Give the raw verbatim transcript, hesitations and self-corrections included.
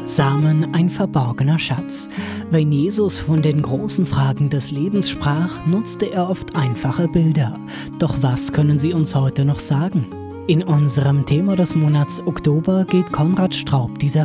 Samen, ein verborgener Schatz. Wenn Jesus von den großen Fragen des Lebens sprach, nutzte er oft einfache Bilder. Doch was können sie uns heute noch sagen? In unserem Thema des Monats Oktober geht Konrad Straub dieser